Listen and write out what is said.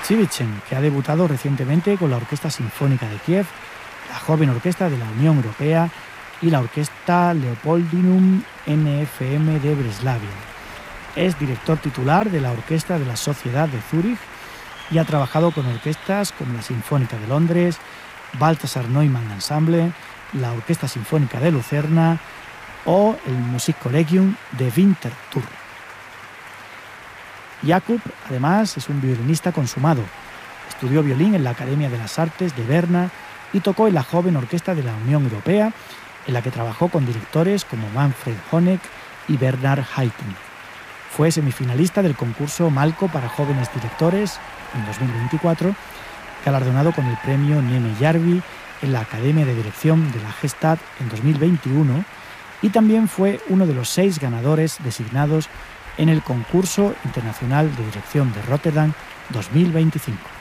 Civicen, que ha debutado recientemente con la Orquesta Sinfónica de Kiev, la Joven Orquesta de la Unión Europea y la Orquesta Leopoldinum NFM de Breslavia. Es director titular de la Orquesta de la Sociedad de Zúrich y ha trabajado con orquestas como la Sinfónica de Londres, Balthasar Neumann Ensemble, la Orquesta Sinfónica de Lucerna o el Musikkollegium de Winterthur. Jakub, además, es un violinista consumado. Estudió violín en la Academia de las Artes de Berna y tocó en la Joven Orquesta de la Unión Europea, en la que trabajó con directores como Manfred Honeck y Bernhard Haitink. Fue semifinalista del concurso Malko para jóvenes directores en 2024, galardonado con el premio Neme Järvi en la Academia de Dirección de la Gestad en 2021 y también fue uno de los 6 ganadores designados en el concurso internacional de dirección de Rotterdam 2025.